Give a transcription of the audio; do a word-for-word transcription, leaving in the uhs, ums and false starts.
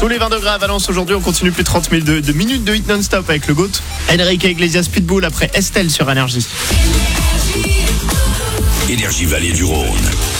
Sous les vingt degrés à Valence aujourd'hui, on continue plus de trente minutes de, de minutes de hit non-stop avec le GOAT. Enrique Iglesias Pitbull après Estelle sur Énergie. Énergie Vallée du Rhône.